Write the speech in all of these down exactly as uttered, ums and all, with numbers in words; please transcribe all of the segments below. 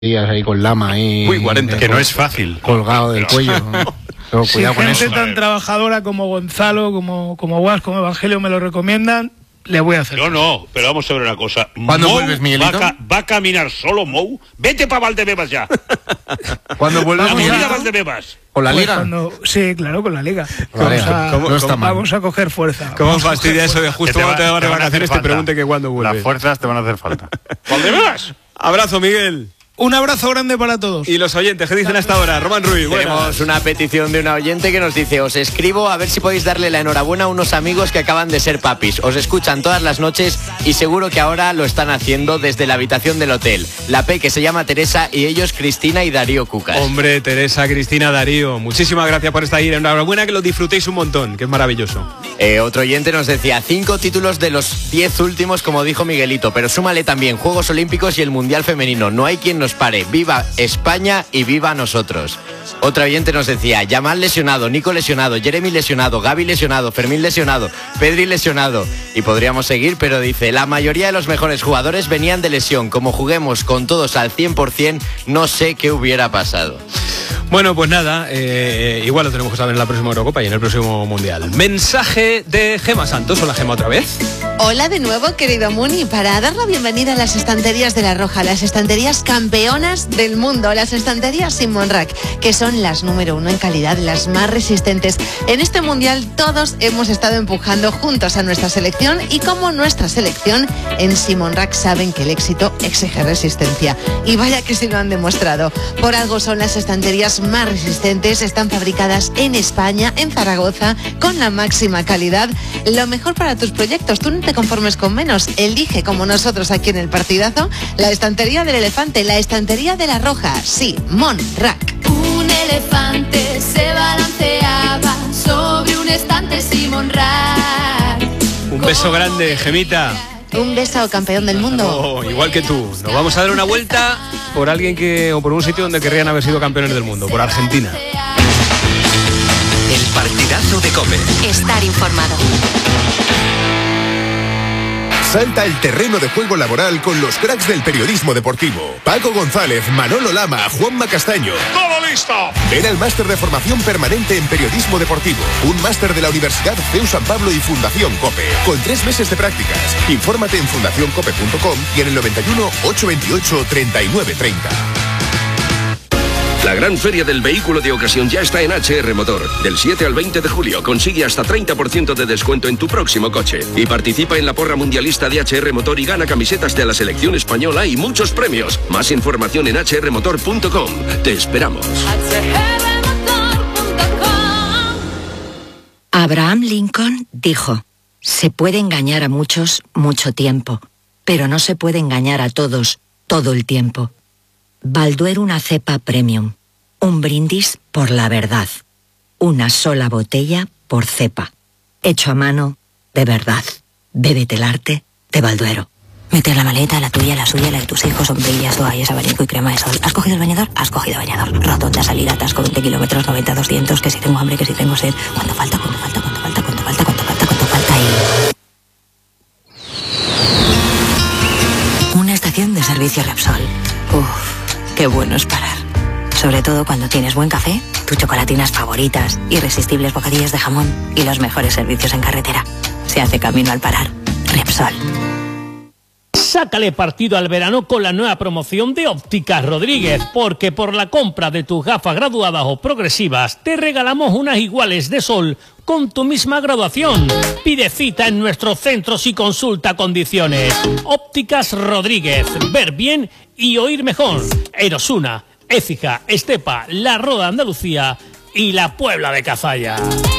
ahí con lama ahí. Uy, cuarenta. Que no es fácil. Colgado del cuello. ¿no? Pero si cuidado con gente eso. tan trabajadora como Gonzalo, como, como Guas, como Evangelio me lo recomiendan, le voy a hacer. No, no, pero vamos a ver una cosa. ¿Cuándo Mou vuelves, Miguelito? Va a, va a caminar solo Mou. Vete para Valdebebas ya. ¿Cuándo vuelves, Vamos Vamos a- a Valdebebas. ¿Con la Pues liga? cuando- sí, claro, con la liga. Con la Vamos, liga. a, ¿Cómo- no está mal. vamos a coger fuerza. ¿Cómo Vamos a fastidia coger eso de fuerza. justo Que te cuando te va- vas te de van a hacer vacaciones te falta. pregunte que cuándo vuelves? Las fuerzas te van a hacer falta. ¿Valdebebas? Abrazo, Miguel. Un abrazo grande para todos. Y los oyentes, ¿qué dicen hasta ahora? Román Ruiz, buenas. Tenemos una petición de una oyente que nos dice: os escribo a ver si podéis darle la enhorabuena a unos amigos que acaban de ser papis. Os escuchan todas las noches y seguro que ahora lo están haciendo desde la habitación del hotel. La P, que se llama Teresa, y ellos Cristina y Darío Cucas. Hombre, Teresa, Cristina, Darío, muchísimas gracias por estar ahí. Enhorabuena, que lo disfrutéis un montón, que es maravilloso. Eh, otro oyente nos decía: cinco títulos de los diez últimos, como dijo Miguelito, pero súmale también Juegos Olímpicos y el Mundial Femenino. No hay quien nos pare. ¡Viva España y viva nosotros! Otro oyente nos decía: Yamal lesionado, Nico lesionado, Jeremy lesionado, Gaby lesionado, Fermín lesionado, Pedri lesionado. Y podríamos seguir, pero dice: la mayoría de los mejores jugadores venían de lesión. Como juguemos con todos al cien por cien, no sé qué hubiera pasado. Bueno, pues nada, eh, igual lo tenemos que saber en la próxima Eurocopa y en el próximo Mundial. Mensaje de Gema Santos. Hola, Gema, otra vez. Hola de nuevo, querido Muni, para dar la bienvenida a las estanterías de La Roja, las estanterías campeonas del mundo, las estanterías Simon Rack, que son las número uno en calidad, las más resistentes. En este mundial todos hemos estado empujando juntos a nuestra selección, y como nuestra selección, en Simon Rack saben que el éxito exige resistencia. Y vaya que sí lo han demostrado. Por algo son las estanterías más resistentes, están fabricadas en España, en Zaragoza, con la máxima calidad. Lo mejor para tus proyectos, tú no te conformes con menos, elige, como nosotros aquí en el Partidazo, la estantería del elefante, la estantería de La Roja, Simon Rack. Un elefante se balanceaba sobre un estante Simon Rack. Un beso grande, Gemita. Un beso, campeón del mundo. Oh, igual que tú. Nos vamos a dar una vuelta por alguien que, o por un sitio donde querrían haber sido campeones del mundo, por Argentina. El Partidazo de COPE. Estar informado. Salta el terreno de juego laboral con los cracks del periodismo deportivo. Paco González, Manolo Lama, Juanma Castaño. ¡Todo listo! Ven al máster de formación permanente en periodismo deportivo. Un máster de la Universidad C E U San Pablo y Fundación COPE. Con tres meses de prácticas. Infórmate en fundación cope punto com y en el noventa y uno, ochocientos veintiocho, treinta y nueve treinta. La gran feria del vehículo de ocasión ya está en H R Motor. Del siete al veinte de julio consigue hasta treinta por ciento de descuento en tu próximo coche. Y participa en la porra mundialista de H R Motor y gana camisetas de la selección española y muchos premios. Más información en h r motor punto com. Te esperamos. Abraham Lincoln dijo: se puede engañar a muchos mucho tiempo, pero no se puede engañar a todos todo el tiempo. Balduero, una cepa premium. Un brindis por la verdad. Una sola botella por cepa. Hecho a mano, de verdad. Bébete el arte de Balduero. Mete la maleta, la tuya, la suya, la de tus hijos, sombrillas, toallas, abanico y crema de sol. ¿Has cogido el bañador? Has cogido bañador. Rotonda, salida, atasco, veinte kilómetros, noventa, doscientos, que si tengo hambre, que si tengo sed. ¿Cuánto falta? ¿Cuánto falta? ¿Cuánto falta? ¿Cuánto falta? ¿Cuánto falta? ¿Cuánto falta? Y... una estación de servicio Repsol. Uff. Qué bueno es parar. Sobre todo cuando tienes buen café, tus chocolatinas favoritas, irresistibles bocadillos de jamón y los mejores servicios en carretera. Se hace camino al parar. Repsol. Sácale partido al verano con la nueva promoción de Ópticas Rodríguez, porque por la compra de tus gafas graduadas o progresivas te regalamos unas iguales de sol con tu misma graduación. Pide cita en nuestros centros y consulta condiciones. Ópticas Rodríguez, ver bien y oír mejor. Erosuna, Écija, Estepa, La Roda Andalucía y la Puebla de Cazalla.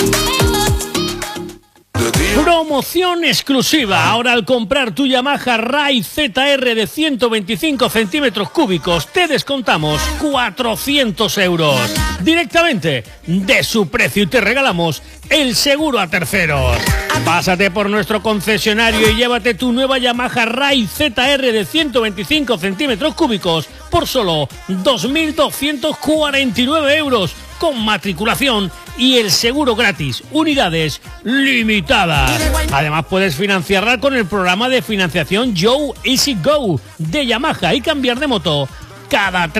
Promoción exclusiva. Ahora, al comprar tu Yamaha Rai Z R de ciento veinticinco centímetros cúbicos, te descontamos cuatrocientos euros directamente de su precio y te regalamos el seguro a terceros. Pásate por nuestro concesionario y llévate tu nueva Yamaha Rai Z R de ciento veinticinco centímetros cúbicos por solo dos mil doscientos cuarenta y nueve euros, con matriculación y el seguro gratis, unidades limitadas. Además, puedes financiarla con el programa de financiación Joe Easy Go de Yamaha y cambiar de moto cada